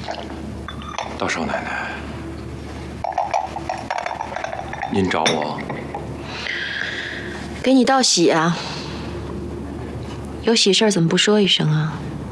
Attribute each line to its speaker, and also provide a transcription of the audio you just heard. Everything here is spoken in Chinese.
Speaker 1: 道少奶奶，您找我？
Speaker 2: 给你道喜啊！有喜事怎么不说一声啊？